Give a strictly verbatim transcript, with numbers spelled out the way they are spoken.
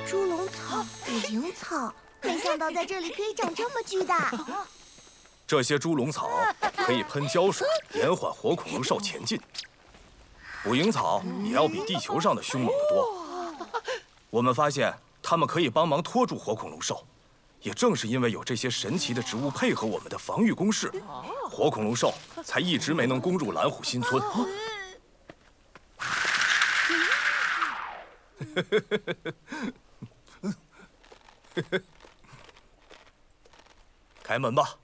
猪笼草、捕蝇草，没想到在这里可以长这么巨大。 这些猪笼草可以喷胶水，延缓火恐龙兽前进。捕蝇草也要比地球上的凶猛得多。我们发现它们可以帮忙拖住火恐龙兽。也正是因为有这些神奇的植物配合我们的防御工事，火恐龙兽才一直没能攻入蓝虎新村。开门吧。